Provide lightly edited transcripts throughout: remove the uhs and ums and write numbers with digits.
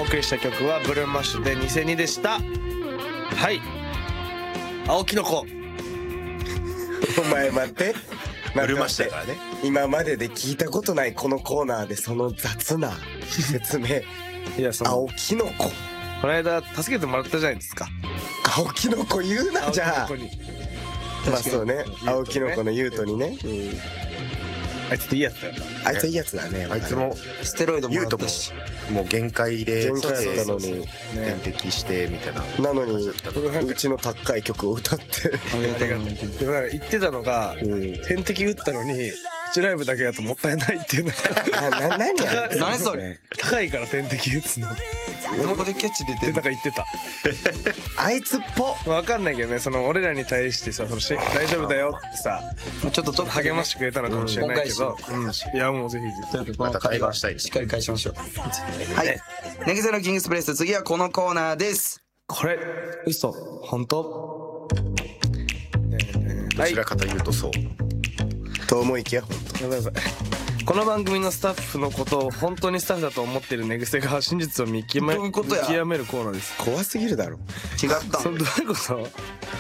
送りした曲はブルーマッシュで2002でした。はい、青きの子。 お前待って、 ブルーマッシュだからね。 今までで聞いたことないこのコーナーでその雑な説明。 いや、その青きの子、 この間助けてもらったじゃないですか。 青きの子言うな、じゃあ。 青きの子にまあそうね、青きの子の優斗にね、 あいつっていいやつだよな。 あいついいやつだね。 あいつもステロイドもらったし。 もう限界で限界だったのに、 点滴してみたいな。 なのにうちの高い曲を歌ってありがとう。 でもなんか言ってたのが、点滴打ったのに1ライブだけだともったいないっていうのが何や何それ。 高いから点滴打つのっどこでキャッチ出ててるなんか言ってた。 あいつっぽ。 分かんないけどね、その俺らに対してさ、その大丈夫だよってさ、 ちょっと励ましてくれたのかもしれないけど、いやもうぜひまた対話したいですしっかり返しましょう。はい。ネギゼロキングスプレス、次はこのコーナーです。 これ嘘本当。 どちらかというとそうと思いきややばいやばい。この番組のスタッフのことを本当にスタッフだと思ってる寝癖が真実を見極めどういうことや見極めるコーナーです。 怖すぎるだろ。 違った。 それどういうこと？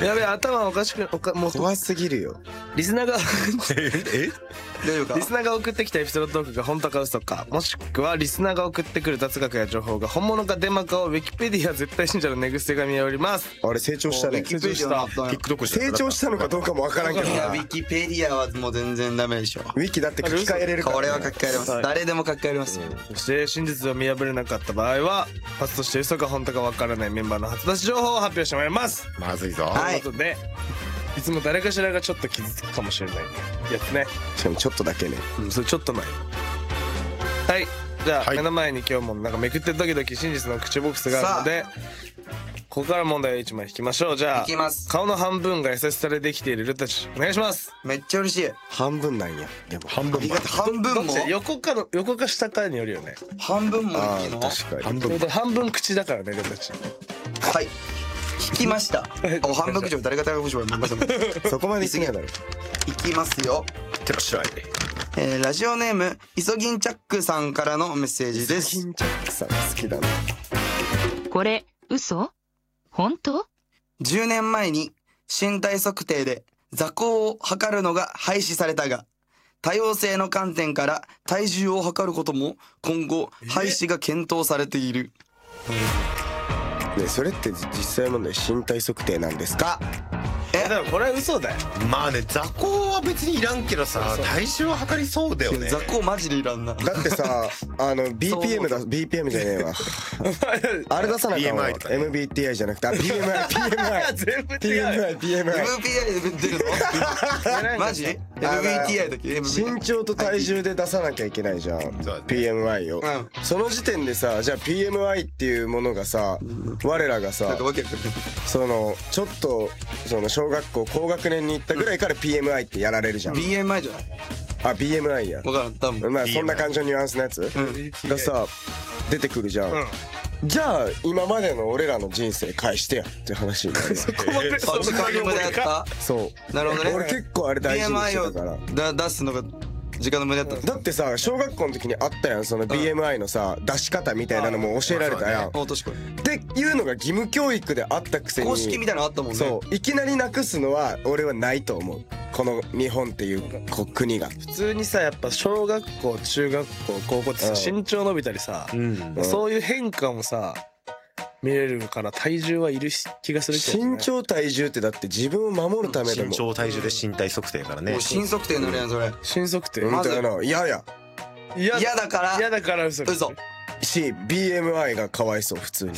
やべえ、頭おかしくもう怖すぎるよ。 リスナーが大丈夫かリスナーが送ってきたエピソードトークが本当か嘘か、もしくはリスナーが送ってくる雑学や情報が本物かデマかをウィキペディア絶対信者の寝癖が見破ります。 あれ成長したね。 ウィキペディアなったんや。 TikTok 成長したのかどうかもわからんけどいや、ウな。 ィキペディアはもう全然ダメでしょ。 ウィキだって書き換えれるから、 これは書き換えれます。 はい誰でも書き換えれます。 そして真実を見破れなかった場合はパスとして嘘か本当かわからないメンバーの初出し情報を発表してもらいます。 まずいぞ。 はいということで、いつも誰かしらがちょっと傷つくかもしれないやつね。 しかもちょっとだけね。 それちょっと前。はい、じゃあ、 はい目の前に今日もなんかめくってドキドキ真実の口ボックスがあるので、ここから問題を1枚引きましょう。じゃあいきます。 顔の半分が優しさでできているルたち、お願いします。 めっちゃ嬉しい。 半分なんや。でも半分も半分も横か下かによるよね。 半分もいいの。 確かに。 半分口だからね、ルたち。 はい。聞きました。お、半分以上誰が高くしよう。 そこまで言ってないだろ。 いきますよ。 いってらっしゃい。 ラジオネームイソギンチャックさんからのメッセージです。 金チャックさん好きだね。 これ嘘？本当 10年前に身体測定で座高を測るのが廃止されたが、多様性の観点から体重を測ることも今後廃止が検討されている。 ね、それって実際問題身体測定なんですか？ でもこれは嘘だよ。 まあね、座高は別にいらんけどさ、体重は測りそうだよね。 座高マジでいらんな。 だってさ、BPM だ、BPM じゃねえわ。あれ出さなきゃ BMI とかね MBTI じゃなくて、PMI 全部違う。 PMI MBTI で出るの？マジ？ MBTI だけ MBTI。 身長と体重で出さなきゃいけないじゃん、 そうだね PMI を、その時点でさ、じゃあ PMI っていうものがさ、我らがなんさかわけわかんない。 そのちょっとその小学校高学年に行ったぐらいから PMI ってやられるじゃん、 BMI じゃない？ あ BMI や、 わからん。多分。 まあそんな感じのニュアンスのやつがさ出てくるじゃん、じゃあ今までの俺らの人生返してやって話になるわあ、時間の無駄やった。 そうなるほどね。 俺結構あれ大事にして BMI たからを出すのが時間の無駄やった。 だってさ、小学校の時にあったやん、その BMI のさ出し方みたいなのも教えられたやん、 お、確かに。 っていうのが義務教育であったくせに公式みたいなのあったもんね。 そういきなりなくすのは俺はないと思う、この日本っていう国が。 普通にさ、やっぱ小学校中学校高校ってさ、身長伸びたりさ、そういう変化もさ見れるから体重はいる気がするけどね。 身長体重ってだって自分を守るためでも身長体重で身体測定からね。 もう新測定になるやんそれ。 新測定みたいな嫌や嫌嫌だから嫌だから嘘嘘。 し BMI がかわいそう普通に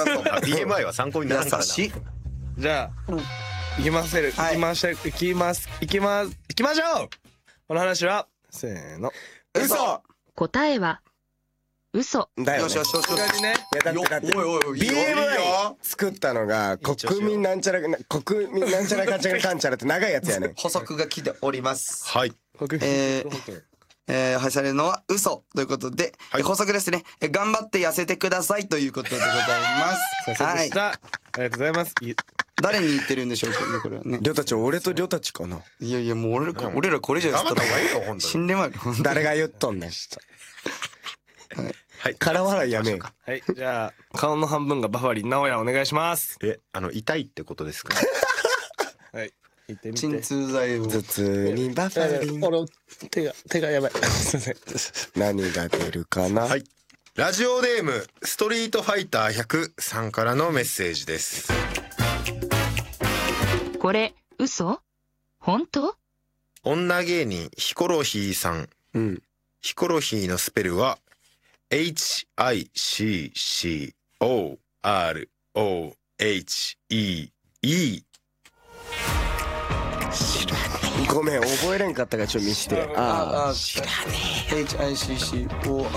BMI は参考にならんからな。 優しい。 じゃあ、行きましょう。行きましょう。この話はせーの、 嘘答えは嘘。 だよね。 よしよしよしよし。 にね、 いやだっておいおいおい、いいよいい BMI よ。 作ったのが国民なんちゃらかんちゃらって長いやつやねん。 補足が来ております。 はい。 はい、されるのは嘘ということで、補足ですね。頑張って痩せてくださいということでございます。はい。 ありがとうございます。 誰に言ってるんでしょうかね、これはね。 りょたち俺とりょたちかな。 いやいや、もう俺らこれじゃ頑張ったったら方がいいよ、ほんとに。 死んでまうよ。 誰が言っとんねん。 はい。 はい空笑いやめよ。 はい、じゃあ顔の半分がバファリン直哉お願いします。 痛いってことですか？ はい言ってみて。 鎮痛剤を頭痛にバファリン。 俺手がやばいすいません。 何が出るかな。 はい。ラジオネームストリートファイター100さんからのメッセージです。 これ嘘？本当？ 女芸人ヒコロヒーさん。 うん。 ヒコロヒーのスペルは HICCOROHEE。 ごめん覚えれんかったからちょっと見して。 知らねえ。HICCOROHEE。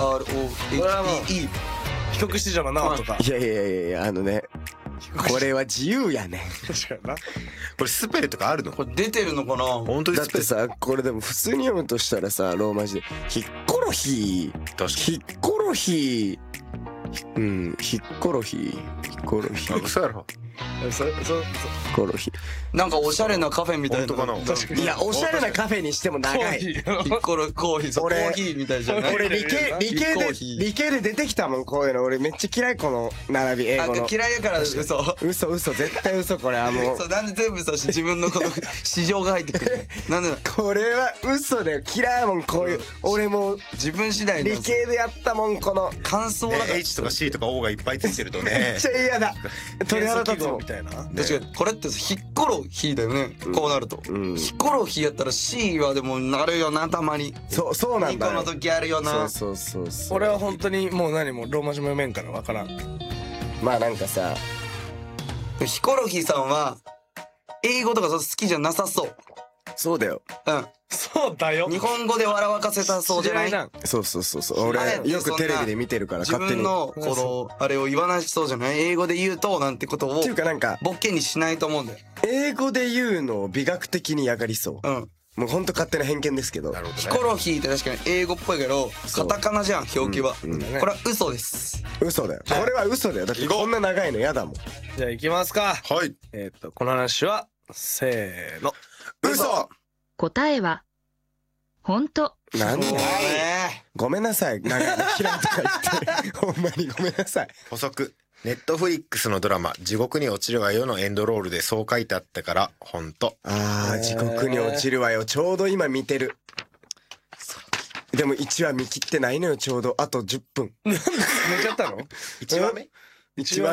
帰国子女の直とか。 いやこれは自由やねん。 確かにな。 これスペルとかあるの？ これ出てるのかな。 本当にスペル。 だってさこれでも普通に読むとしたらさローマ字でヒッコロヒー、 確かに。 ヒッコロヒー、うんヒッコロヒー、ヒッコロヒー、ヒ嘘やろ。 ッコロヒなんかおしゃれなカフェみたいな。 本当かな。 ー。いやおしゃれなカフェにしても長い。 ヒッコロコーヒー、そうコ俺ーヒーみたいじゃない。 俺理系コーヒー理系で出てきたもんこういうの。俺めっちゃ嫌いこの並び英語の。 嫌いやから嘘。 嘘絶対嘘これはもう。 そうなんで全部さ自分のこの市場が入ってくる。なんでこれは嘘で嫌いやもんこういう。俺も自分次第の理系でやったもんこの。 感想だから。 H とか C とか O がいっぱいついてるとめねっちゃ嫌だ。鳥肌立つもんみ。たいな。 確かにこれってヒッコロヒーだよね。こうなると。 うんヒコロヒーやったら C はでもなるよなたまに。 そうなん 2個のだよ。 時あるよな。 そう俺は本当にもう何もローマ字も読めんからわからん。 まあなんかさヒコロヒーさんは英語とか好きじゃなさそう。 そうだよ。 そうだよ。 日本語で笑わかせたそうじゃない。 嫌いなん。 そう俺よくテレビで見てるから自勝手に。 分のこのあれを言わなそうじゃない。英語で言うとなんてことをっていうかなんかボッケにしないと思うんだよ。 英語で言うのを美学的にやがりそう。もうほんと勝手な偏見ですけど。 なるほどね。 ヒコロヒーって確かに英語っぽいけどカタカナじゃん表記は。これは嘘です。 嘘だよ。これは嘘だよ。だってこんな長いの嫌だもん。 じゃあ行きますか。 はい。 この話はせーの。 嘘。 答えは本当。 なんでそうね。 ごめんなさい。長いの嫌いとか言って。ほんまにごめんなさい。 補足。ネットフリックスのドラマ「地獄に落ちるわよ」のエンドロールでそう書いてあったから本当。 地獄に落ちるわよ。ちょうど今見てる。でも1話見切ってないのよ。ちょうどあと10分。 寝ちゃったの？ 1話目 1話